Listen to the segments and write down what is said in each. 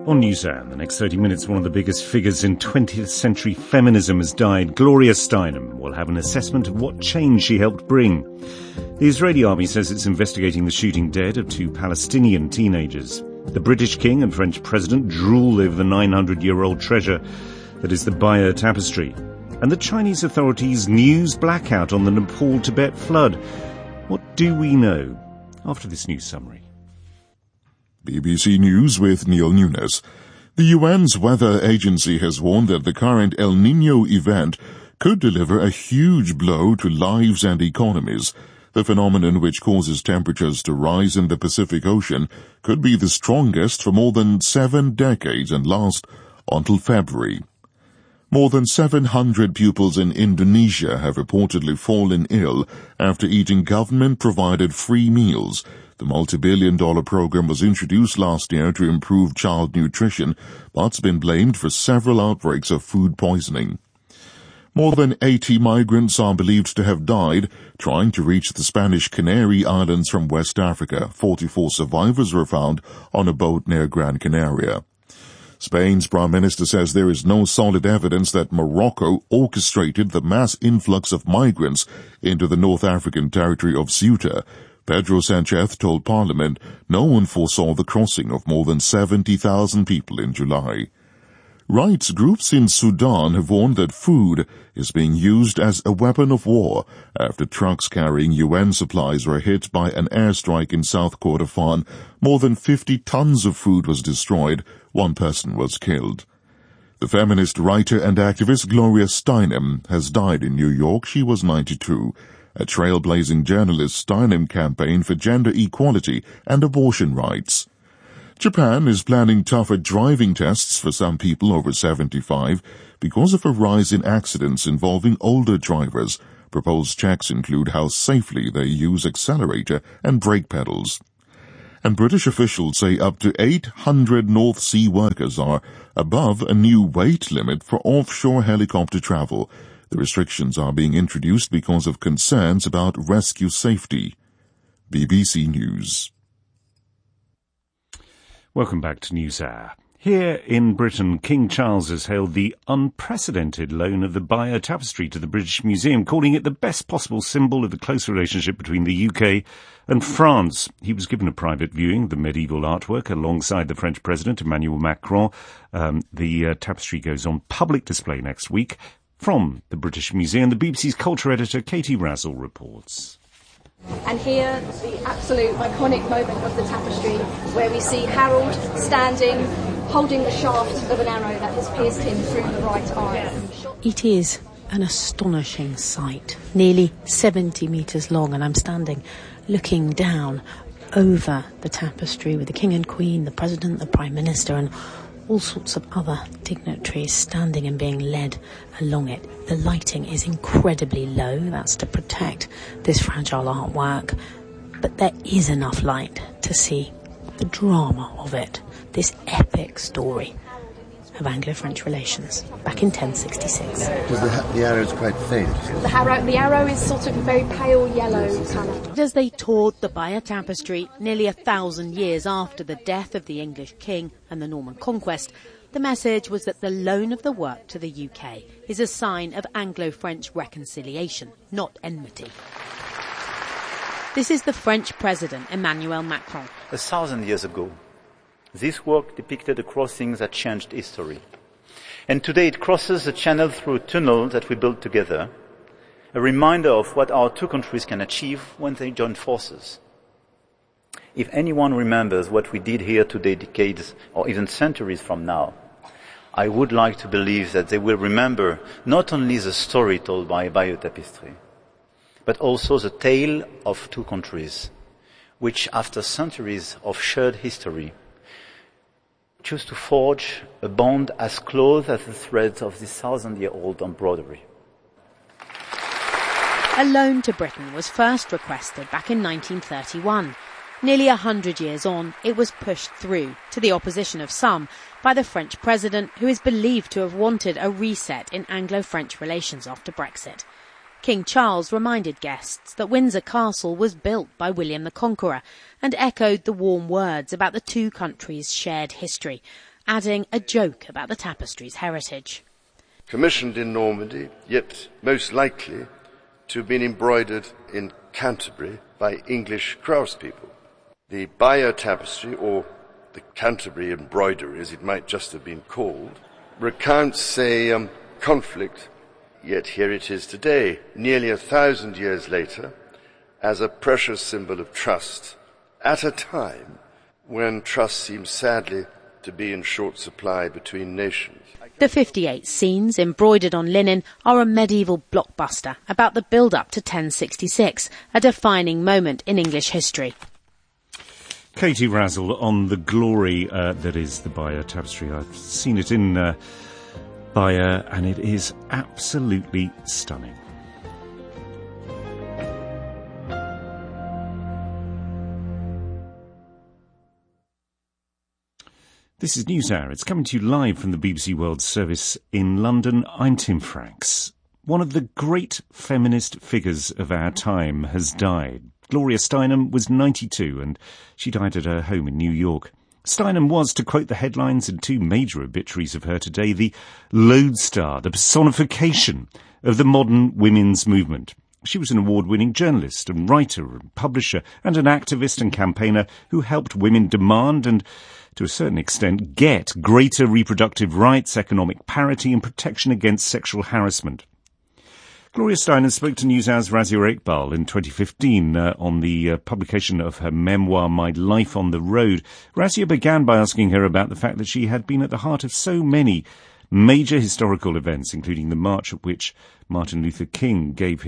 On NewsHour, in the next 30 minutes, one of the biggest figures in 20th century feminism has died. Gloria Steinem will have an assessment of what change she helped bring. The Israeli army says it's investigating the shooting dead of 2 Palestinian teenagers. The British king and French president drool over the 900-year-old treasure that is the Bayeux Tapestry. And the Chinese authorities' news blackout on the Nepal-Tibet flood. What do we know? After this news summary. BBC News with Neil Nunes. The UN's weather agency has warned that the current El Niño event could deliver a huge blow to lives and economies. The phenomenon, which causes temperatures to rise in the Pacific Ocean, could be the strongest for more than 7 decades and last until February. More than 700 pupils in Indonesia have reportedly fallen ill after eating government-provided free meals. The multi-billion-dollar program was introduced last year to improve child nutrition, but's been blamed for several outbreaks of food poisoning. More than 80 migrants are believed to have died trying to reach the Spanish Canary Islands from West Africa. 44 survivors were found on a boat near Gran Canaria. Spain's Prime Minister says there is no solid evidence that Morocco orchestrated the mass influx of migrants into the North African territory of Ceuta. Pedro Sanchez told Parliament no one foresaw the crossing of more than 70,000 people in July. Rights groups in Sudan have warned that food is being used as a weapon of war after trucks carrying UN supplies were hit by an airstrike in South Kordofan. More than 50 tons of food was destroyed. 1 person was killed. The feminist writer and activist Gloria Steinem has died in New York. She was 92. A trailblazing journalist, Steinem campaigned for gender equality and abortion rights. Japan is planning tougher driving tests for some people over 75 because of a rise in accidents involving older drivers. Proposed checks include how safely they use accelerator and brake pedals. And British officials say up to 800 North Sea workers are above a new weight limit for offshore helicopter travel. The restrictions are being introduced because of concerns about rescue safety. BBC News. Welcome back to NewsHour. Here in Britain, King Charles has hailed the unprecedented loan of the Bayeux Tapestry to the British Museum, calling it the best possible symbol of the close relationship between the UK and France. He was given a private viewing of the medieval artwork alongside the French President, Emmanuel Macron. The tapestry goes on public display next week. From the British Museum, the BBC's culture editor Katie Razzle reports. And here, the absolute iconic moment of the tapestry, where we see Harold standing, holding the shaft of an arrow that has pierced him through the right eye. It is an astonishing sight, nearly 70 metres long, and I'm standing looking down over the tapestry with the King and Queen, the President, the Prime Minister, and all sorts of other dignitaries standing and being led along it. The lighting is incredibly low. That's to protect this fragile artwork. But there is enough light to see the drama of it, this epic story of Anglo-French relations back in 1066. The arrow is quite faint. The arrow is sort of a very pale yellow colour. As they toured the Bayeux Tapestry nearly 1,000 years after the death of the English king and the Norman conquest, the message was that the loan of the work to the UK is a sign of Anglo-French reconciliation, not enmity. This is the French President, Emmanuel Macron. 1,000 years ago, this work depicted a crossing that changed history. And today it crosses the channel through a tunnel that we built together, a reminder of what our 2 countries can achieve when they join forces. If anyone remembers what we did here today decades or even centuries from now, I would like to believe that they will remember not only the story told by Bayeux Tapestry, but also the tale of 2 countries, which after centuries of shared history, choose to forge a bond as close as the threads of this 1,000-year-old embroidery. A loan to Britain was first requested back in 1931. Nearly 100 years on, it was pushed through, to the opposition of some, by the French president, who is believed to have wanted a reset in Anglo-French relations after Brexit. King Charles reminded guests that Windsor Castle was built by William the Conqueror and echoed the warm words about the 2 countries' shared history adding a joke about the tapestry's heritage. Commissioned in Normandy, yet most likely to have been embroidered in Canterbury by English craftspeople. The Bayeux tapestry, or the Canterbury embroidery as it might just have been called, recounts a conflict, yet here it is today, nearly 1,000 years later, as a precious symbol of trust, at a time when trust seems sadly to be in short supply between nations. The 58 scenes embroidered on linen are a medieval blockbuster about the build-up to 1066, a defining moment in English history. Katie Razzle on the glory that is the Bayeux tapestry. I've seen it in Bayeux and it is absolutely stunning. This is NewsHour. It's coming to you live from the BBC World Service in London. I'm Tim Franks. One of the great feminist figures of our time has died. Gloria Steinem was 92 and she died at her home in New York. Steinem was, to quote the headlines in two major obituaries of her today, the lodestar, the personification of the modern women's movement. She was an award-winning journalist and writer and publisher and an activist and campaigner who helped women demand and, to a certain extent, get greater reproductive rights, economic parity and protection against sexual harassment. Gloria Steinem spoke to NewsHour's Razia Iqbal in 2015 on the publication of her memoir, My Life on the Road. Razia began by asking her about the fact that she had been at the heart of so many major historical events, including the march at which Martin Luther King gave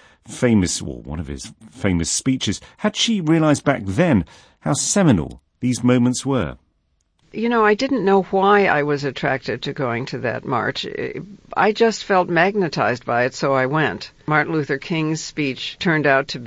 one of his famous speeches. Had she realised back then how seminal these moments were? You know, I didn't know why I was attracted to going to that march. I just felt magnetized by it, so I went. Martin Luther King's speech turned out to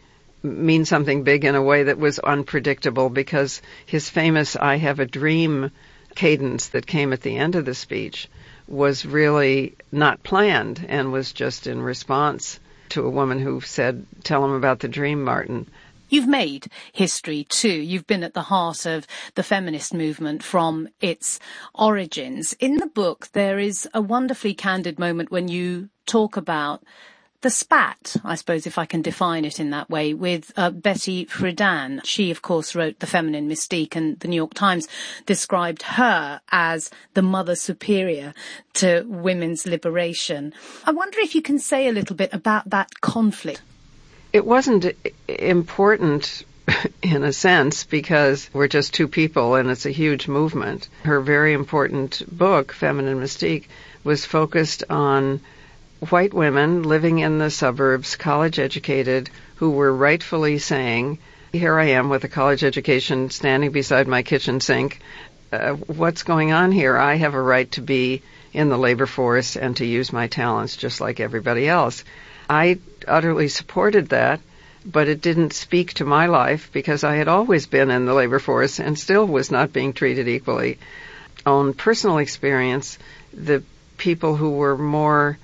mean something big in a way that was unpredictable, because his famous I Have a Dream cadence that came at the end of the speech was really not planned and was just in response to a woman who said, "Tell him about the dream, Martin." You've made history too. You've been at the heart of the feminist movement from its origins. In the book, there is a wonderfully candid moment when you talk about the spat, I suppose, if I can define it in that way, with Betty Friedan. She, of course, wrote The Feminine Mystique, and the New York Times described her as the mother superior to women's liberation. I wonder if you can say a little bit about that conflict. It wasn't important in a sense, because we're just two people and it's a huge movement. Her very important book, Feminine Mystique, was focused on white women living in the suburbs, college-educated, who were rightfully saying, here I am with a college education standing beside my kitchen sink. What's going on here? I have a right to be in the labor force and to use my talents just like everybody else. I utterly supported that, but it didn't speak to my life because I had always been in the labor force and still was not being treated equally. On personal experience, the people who were more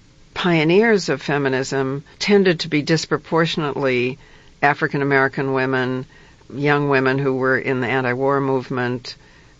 pioneers of feminism tended to be disproportionately African American women, young women who were in the anti-war movement,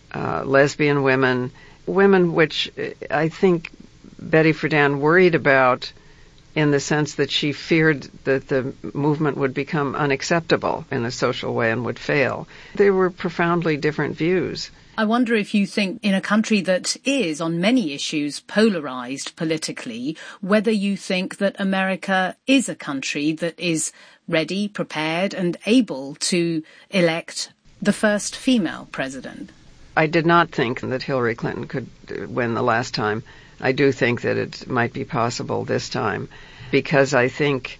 lesbian women which I think Betty Friedan worried about, in the sense that she feared that the movement would become unacceptable in a social way and would fail. They were profoundly different views. I wonder if you think, in a country that is, on many issues, polarized politically, whether you think that America is a country that is ready, prepared, and able to elect the first female president. I did not think that Hillary Clinton could win the last time. I do think that it might be possible this time, because I think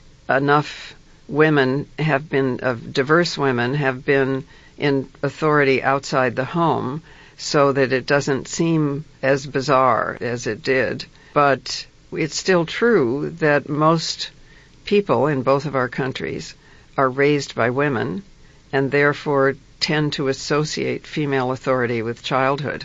enough women have been, of diverse women, have been in authority outside the home so that it doesn't seem as bizarre as it did. But it's still true that most people in both of our countries are raised by women and therefore tend to associate female authority with childhood.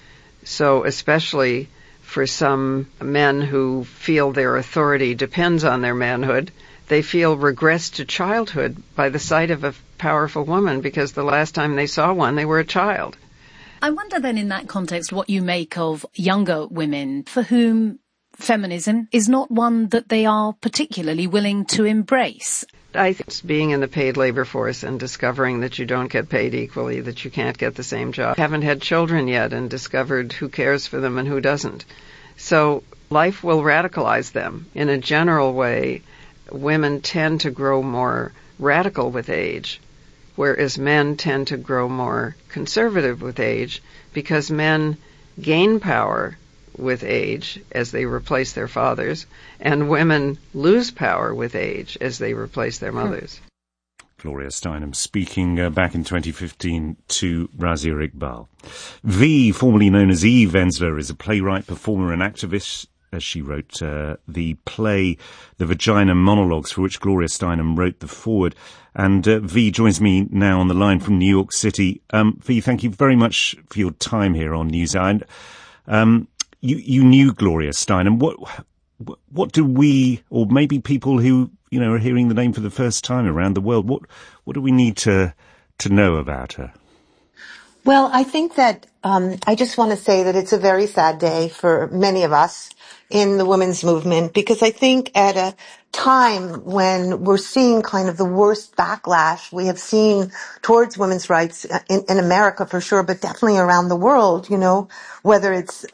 So especially for some men who feel their authority depends on their manhood, they feel regress to childhood by the sight of a powerful woman, because the last time they saw one, they were a child. I wonder then in that context what you make of younger women for whom feminism is not one that they are particularly willing to embrace. I think it's being in the paid labor force and discovering that you don't get paid equally, that you can't get the same job. Haven't had children yet and discovered who cares for them and who doesn't. So life will radicalize them. In a general way, women tend to grow more radical with age, whereas men tend to grow more conservative with age, because men gain power with age as they replace their fathers, and women lose power with age as they replace their mothers. Gloria Steinem speaking back in 2015 to Razia Iqbal. V, formerly known as Eve Ensler, is a playwright, performer and activist. She wrote the play The Vagina Monologues, for which Gloria Steinem wrote the foreword. And V joins me now on the line from New York City. V, thank you very much for your time here on NewsHour. You knew Gloria Steinem. What do we, or maybe people who are hearing the name for the first time around the world, what do we need to know about her? Well, I think that I just want to say that it's a very sad day for many of us in the women's movement, because I think at a time when we're seeing kind of the worst backlash we have seen towards women's rights in America for sure, but definitely around the world, whether it's,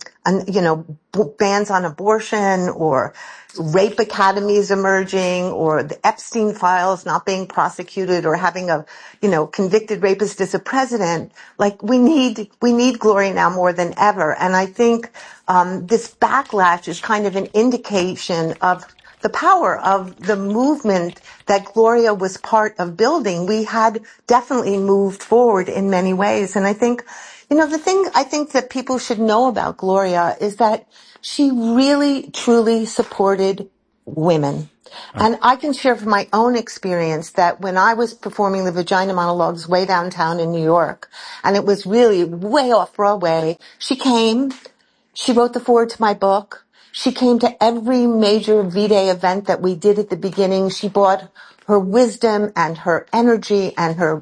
bans on abortion or rape academies emerging or the Epstein files not being prosecuted or having a, convicted rapist as a president. Like we need Gloria now more than ever. And I think, this backlash is kind of an indication of the power of the movement that Gloria was part of building. We had definitely moved forward in many ways. And I think, the thing I think that people should know about Gloria is that she really, truly supported women. And I can share from my own experience that when I was performing the Vagina Monologues way downtown in New York, and it was really way off Broadway, she came, she wrote the foreword to my book. She came to every major V-Day event that we did at the beginning. She brought her wisdom and her energy and her,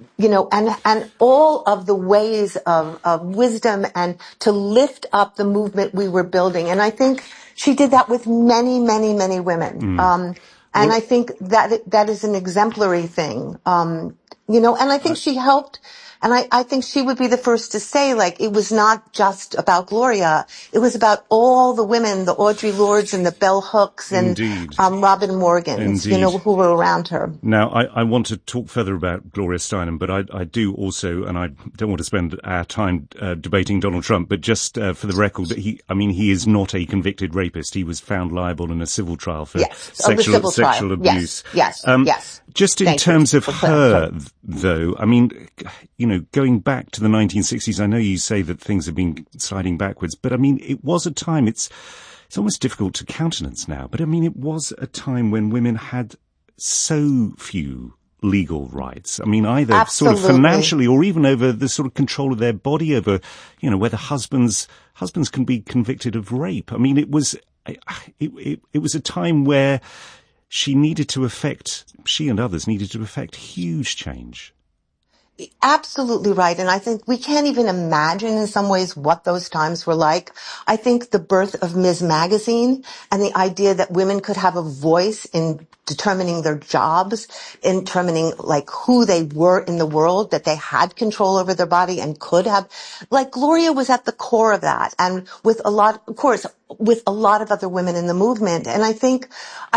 and all of the ways of wisdom and to lift up the movement we were building. And I think she did that with many, many, many women. And I think that is an exemplary thing. And I think she helped. And I think she would be the first to say, it was not just about Gloria. It was about all the women, the Audre Lordes and the Bell Hooks and Robin Morgans, who were around her. Now, I want to talk further about Gloria Steinem, but I do also, and I don't want to spend our time debating Donald Trump, but just for the record, he is not a convicted rapist. He was found liable in a civil trial for sexual abuse. Yes. Just in terms of her, though, going back to the 1960s, I know you say that things have been sliding backwards, but it was a time, it's almost difficult to countenance now, but it was a time when women had so few legal rights. Either Absolutely. Sort of financially or even over the sort of control of their body, over, whether husbands can be convicted of rape. It was a time where she and others needed to effect huge change. Absolutely right. And I think we can't even imagine in some ways what those times were like. I think the birth of Ms. Magazine and the idea that women could have a voice in determining their jobs, in determining who they were in the world, that they had control over their body and could have, Gloria was at the core of that. And with a lot of other women in the movement. And I think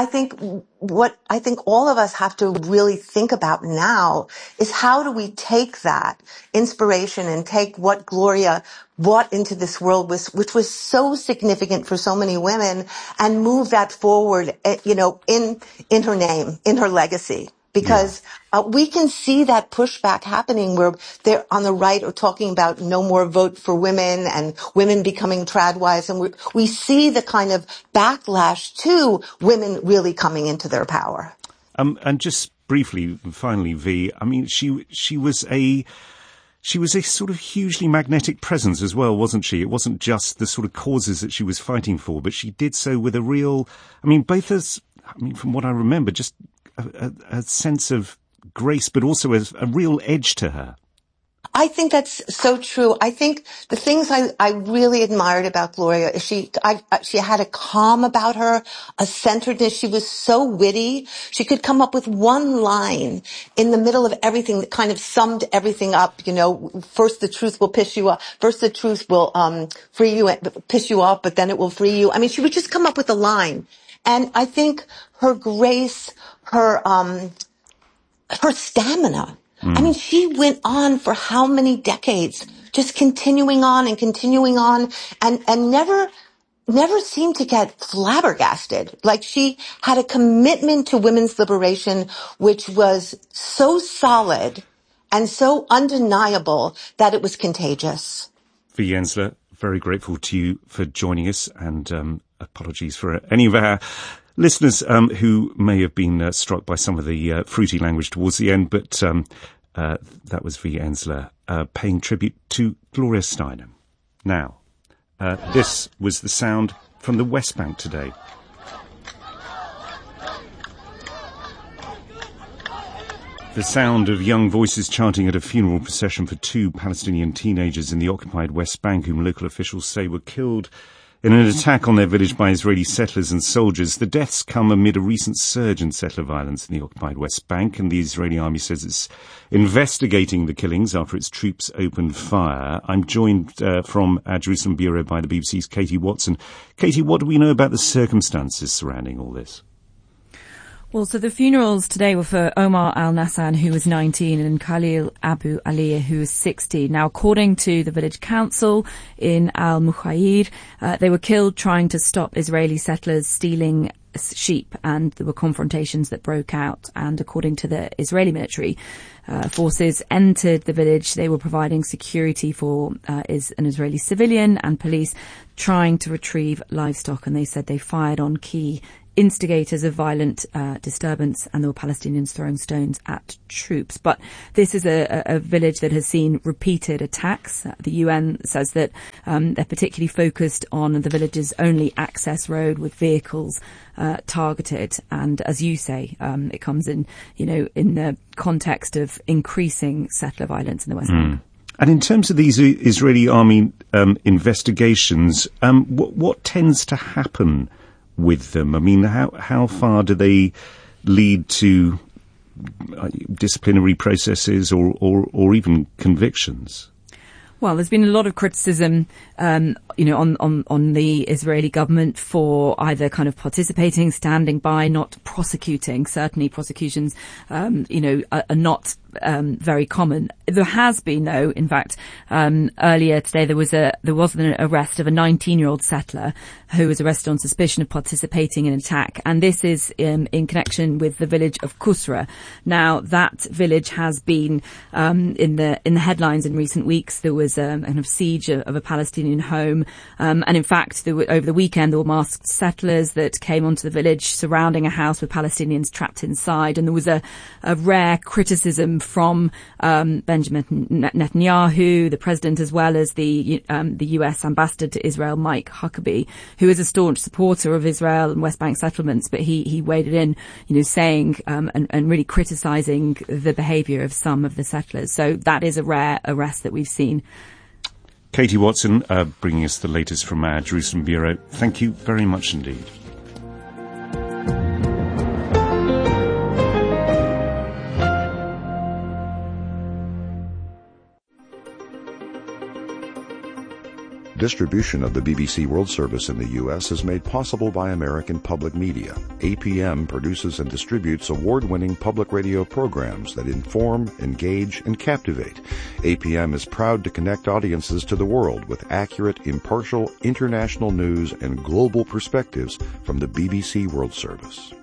all of us have to really think about now is how do we take that inspiration and take what Gloria brought into this world, which was so significant for so many women, and move that forward, in her name, in her legacy. Because we can see that pushback happening where they're on the right are talking about no more vote for women and women becoming tradwives. And we see the kind of backlash to women really coming into their power. And just briefly, finally, V, she was a sort of hugely magnetic presence as well, wasn't she? It wasn't just the sort of causes that she was fighting for, but she did so with a real, from what I remember, just a sense of grace, but also a real edge to her. I think that's so true. I think the things I really admired about Gloria is she had a calm about her, a centeredness. She was so witty. She could come up with one line in the middle of everything that kind of summed everything up. You know, first the truth will piss you off. First the truth will free you, piss you off, but then it will free you. I mean, she would just come up with a line. And I think her grace, her stamina. I mean, she went on for how many decades, just continuing on and never seemed to get flabbergasted. Like, she had a commitment to women's liberation, which was so solid and so undeniable that it was contagious. V. Ensler, very grateful to you for joining us, and apologies for any of our listeners who may have been struck by some of the fruity language towards the end, but that was V. Ensler paying tribute to Gloria Steinem. Now, this was the sound from the West Bank today. The sound of young voices chanting at a funeral procession for 2 Palestinian teenagers in the occupied West Bank, whom local officials say were killed in an attack on their village by Israeli settlers and soldiers. The deaths come amid a recent surge in settler violence in the occupied West Bank, and the Israeli army says it's investigating the killings after its troops opened fire. I'm joined from our Jerusalem bureau by the BBC's Katie Watson. Katie, what do we know about the circumstances surrounding all this? Well, so the funerals today were for Omar al-Nassan, who was 19, and Khalil Abu Aliyah, who was 60. Now, according to the village council in Al-Mukhayir, they were killed trying to stop Israeli settlers stealing sheep, and there were confrontations that broke out. And according to the Israeli military, forces entered the village. They were providing security for an Israeli civilian and police trying to retrieve livestock, and they said they fired on key instigators of violent disturbance, and there were Palestinians throwing stones at troops. But this is a village that has seen repeated attacks. The UN says that they're particularly focused on the village's only access road with vehicles targeted. And as you say, it comes in, in the context of increasing settler violence in the West Bank. And in terms of these Israeli army investigations, what tends to happen with them? I mean, how far do they lead to disciplinary processes or even convictions? Well, there's been a lot of criticism, on the Israeli government for either kind of participating, standing by, not prosecuting. Certainly prosecutions, are not very common. There has been, though, in fact, earlier today there was an arrest of a 19-year-old settler who was arrested on suspicion of participating in an attack, and this is in connection with the village of Kusra. Now, that village has been in the headlines in recent weeks. There was a kind of siege of a Palestinian home, and in fact, over the weekend there were masked settlers that came onto the village surrounding a house with Palestinians trapped inside, and there was a rare criticism from Benjamin Netanyahu, the president, as well as the US ambassador to Israel, Mike Huckabee, who is a staunch supporter of Israel and West Bank settlements, but he waded in, saying and really criticizing the behavior of some of the settlers. So that is a rare arrest that we've seen. Katie Watson, bringing us the latest from our Jerusalem bureau. Thank you very much indeed. Distribution of the BBC World Service in the U.S. is made possible by American Public Media. APM produces and distributes award-winning public radio programs that inform, engage, and captivate. APM is proud to connect audiences to the world with accurate, impartial, international news and global perspectives from the BBC World Service.